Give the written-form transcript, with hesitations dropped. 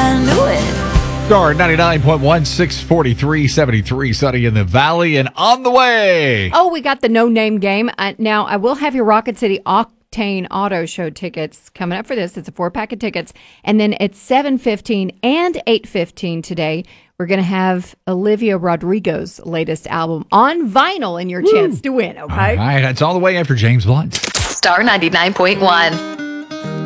I knew it. Star 99.1, 643, 73, sunny in the valley and on the way. Oh, we got the no-name game. Now, I will have your Rocket City Octane Auto Show tickets coming up for this. It's a 4-pack of tickets. And then at 7:15 and 8:15 today, we're going to have Olivia Rodrigo's latest album on vinyl and your chance to win, okay? All right, it's all the way after James Blunt. Star 99.1.